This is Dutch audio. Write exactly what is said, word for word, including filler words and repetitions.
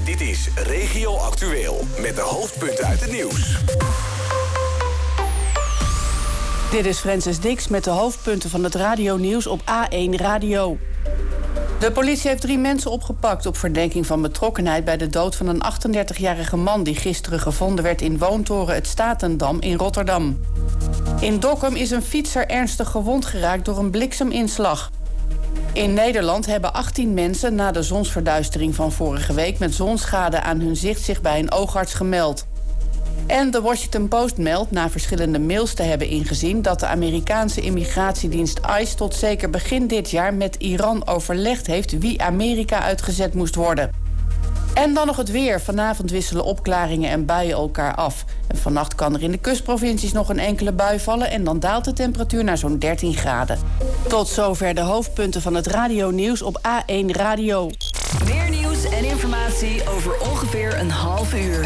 Dit is Regio Actueel met de hoofdpunten uit het nieuws. Dit is Francis Dix met de hoofdpunten van het radionieuws op A één Radio. De politie heeft drie mensen opgepakt op verdenking van betrokkenheid bij de dood van een achtendertigjarige man die gisteren gevonden werd in woontoren Het Statendam in Rotterdam. In Dokkum is een fietser ernstig gewond geraakt door een blikseminslag. In Nederland hebben achttien mensen na de zonsverduistering van vorige week met zonschade aan hun zicht zich bij een oogarts gemeld. En de Washington Post meldt na verschillende mails te hebben ingezien dat de Amerikaanse immigratiedienst ICE tot zeker begin dit jaar met Iran overlegd heeft wie Amerika uitgezet moest worden. En dan nog het weer. Vanavond wisselen opklaringen en buien elkaar af. En vannacht kan er in de kustprovincies nog een enkele bui vallen en dan daalt de temperatuur naar zo'n dertien graden. Tot zover de hoofdpunten van het radionieuws op A één Radio. Meer nieuws en informatie over ongeveer een half uur.